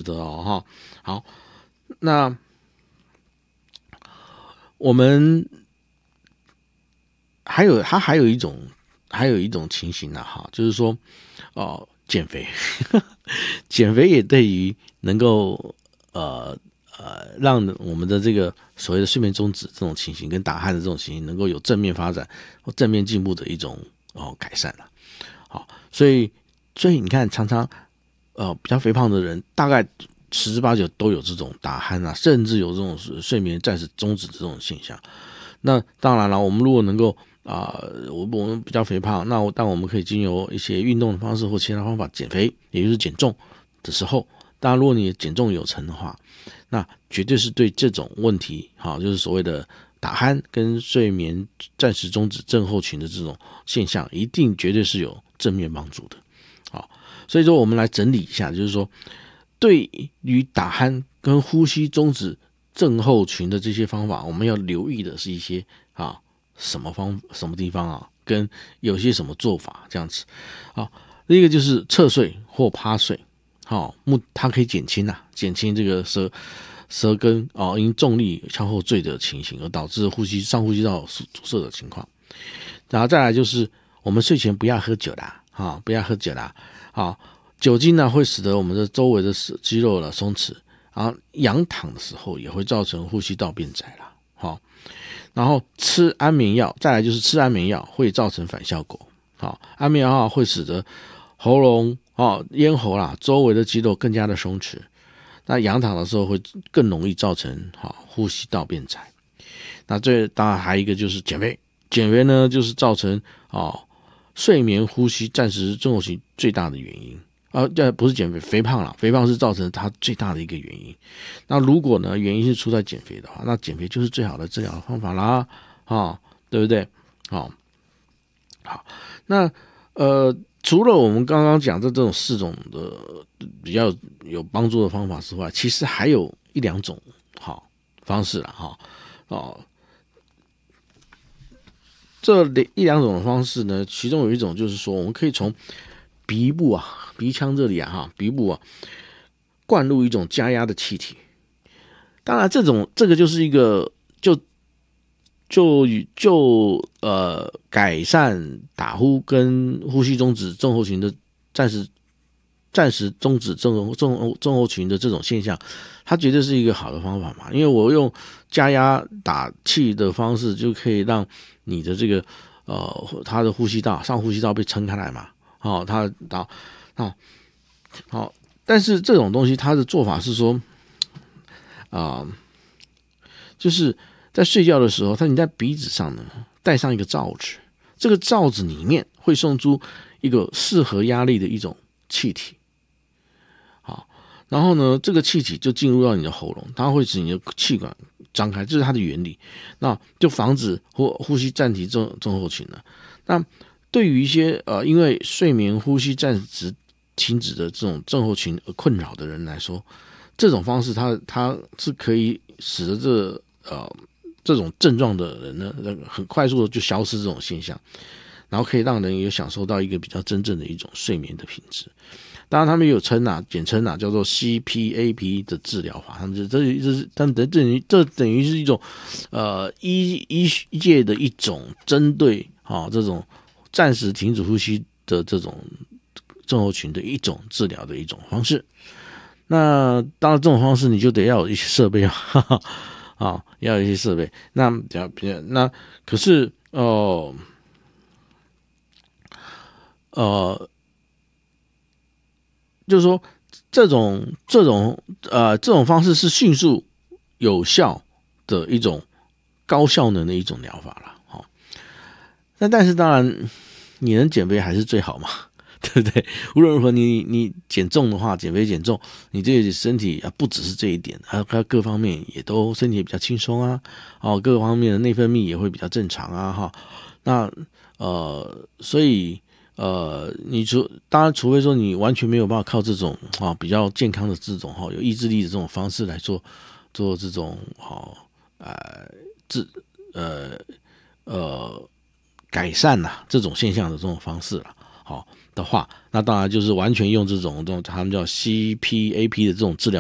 的哦哈。好，那我们还有一种情形啊哈，就是说减肥，减肥也对于能够让我们的这个所谓的睡眠中止这种情形跟打鼾的这种情形能够有正面发展或正面进步的一种改善了。好，所以你看，常常比较肥胖的人，大概十之八九都有这种打鼾啊，甚至有这种睡眠暂时终止这种现象。那当然了，我们如果能够我们比较肥胖，但我们可以经由一些运动的方式或其他方法减肥，也就是减重的时候，当然如果你减重有成的话，那绝对是对这种问题，就是所谓的打鼾跟睡眠暂时终止症候群的这种现象，一定绝对是有正面帮助的。好，所以说我们来整理一下，就是说对于打鼾跟呼吸终止症候群的这些方法，我们要留意的是一些什么地方啊，跟有些什么做法这样子。好，第一个就是侧睡或趴睡，它可以减轻这个舌根因重力向后坠的情形而导致上呼吸道阻塞的情况。然后再来就是我们睡前不要喝酒啦，不要喝酒啦。酒精呢会使得我们的周围的肌肉呢松弛，然后仰躺的时候也会造成呼吸道变窄啦。然后吃安眠药，再来就是吃安眠药会造成反效果。安眠药会使得喉咙咽喉周围的肌肉更加的松弛，那仰躺的时候会更容易造成呼吸道变窄。那当然还有一个就是减肥，减肥呢就是造成睡眠呼吸暂时症候群最大的原因。不是减肥，肥胖是造成它最大的一个原因。那如果呢原因是出在减肥的话，那减肥就是最好的治疗的方法啦，对不对？好，那除了我们刚刚讲的这种4种的比较有帮助的方法之外，其实还有1-2种方式啦，这1-2种的方式呢，其中有一种就是说，我们可以从鼻腔这里鼻部灌入一种加压的气体。当然这个就是一个改善打呼跟呼吸中止症候群的暂时终止症候群的这种现象，它绝对是一个好的方法嘛。因为我用加压打气的方式，就可以让你的这个它的上呼吸道被撑开来嘛。但是这种东西它的做法是说就是在睡觉的时候，你在鼻子上呢带上一个罩子，这个罩子里面会送出一个适合压力的一种气体。然后呢这个气体就进入到你的喉咙，它会使你的气管张开，这是它的原理，那就防止呼吸暂停症候群了。那对于一些因为睡眠呼吸暂时停止的这种症候群而困扰的人来说，这种方式它是可以使得这种症状的人呢很快速的就消失这种现象，然后可以让人也享受到一个比较真正的一种睡眠的品质。当然他们也有简称叫做 CPAP 的治疗法，他们这等于是一种医界的一种针对这种暂时停止呼吸的这种症候群的一种治疗的一种方式。那当然这种方式你就得要有一些设备要有一些设备。那可是就是说这种方式是迅速有效的一种高效能的一种疗法啦。但是当然你能减肥还是最好嘛，对不对？无论如何你减重的话，减肥减重，你这个身体不只是这一点，还有各方面也都身体也比较轻松各方面的内分泌也会比较正常那所以当然除非说你完全没有办法靠这种比较健康的这种有意志力的这种方式来做这种改善这种现象的这种方式的话，那当然就是完全用这种他们叫 CPAP 的这种治疗